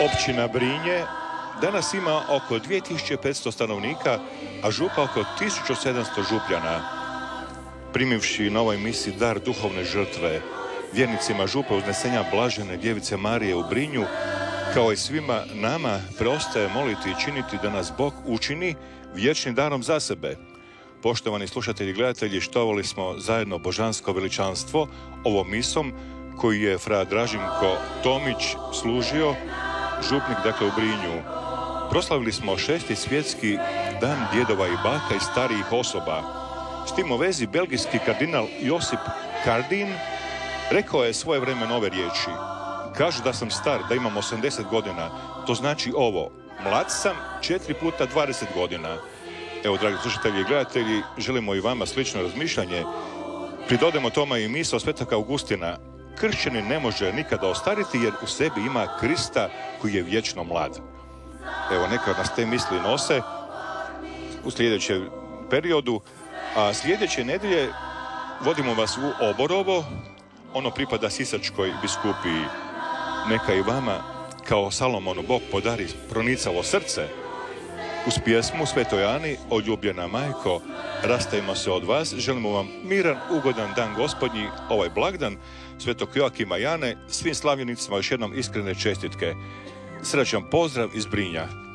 Općina Brinje danas ima oko 2500 stanovnika, a župa oko 1700 župljana. Primivši na ovoj misi dar duhovne žrtve, vjernicima župe uznesenja Blažene Djevice Marije u Brinju, kao i svima nama, preostaje moliti i činiti da nas Bog učini vječnim darom za sebe. Poštovani slušatelji i gledatelji, štovali smo zajedno božansko veličanstvo ovom misom koju je fra Dražinko Tomić služio, župnik dakle u Brinju. Proslavili smo 6. svjetski dan djedova i baka i starijih osoba. S tim u vezi belgijski kardinal Josip Kardin rekao je svojevremeno ove riječi. Kažu da sam star, da imam 80 godina. To znači ovo. Mlad sam 4 puta 20 godina. Evo, dragi slušatelji i gledatelji, želimo i vama slično razmišljanje. Pridodemo tome i misao Svetog Augustina. Kršćanin ne može nikada ostariti jer u sebi ima Krista koji je vječno mlad. Evo, neka nas te misli nose u sljedećem periodu. A sljedeće nedjelje vodimo vas u Oborovo. Ono pripada Sisačkoj biskupiji. Neka i vama, kao Salomonu, Bog podari pronicalo srce. Uz pjesmu Svetoj Ani, o ljubljena majko, rastajemo se od vas. Želimo vam miran, ugodan dan Gospodnji, ovaj blagdan Svetog Joakima Jane, svim slavljenicima još jednom iskrene čestitke. Srećan pozdrav iz Brinja.